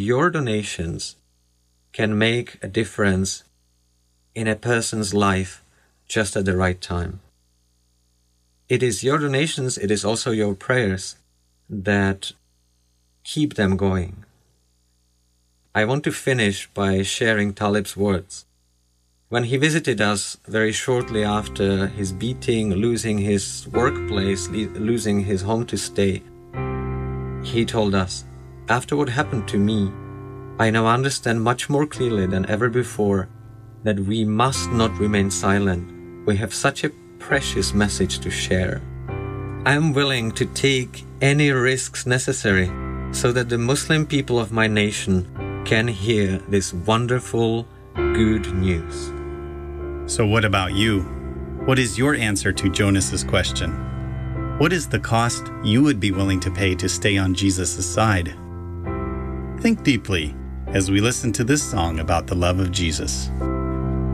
your donations can make a difference in a person's life just at the right time. It is your donations, it is also your prayers that keep them going. I want to finish by sharing Talib's words. When he visited us very shortly after his beating, losing his workplace, losing his home to stay, he told us, "After what happened to me, I now understand much more clearly than ever before that we must not remain silent. We have such a precious message to share. I am willing to take any risks necessary so that the Muslim people of my nation can hear this wonderful, good news." So what about you? What is your answer to Jonas's question? What is the cost you would be willing to pay to stay on Jesus' side? Think deeply as we listen to this song about the love of Jesus.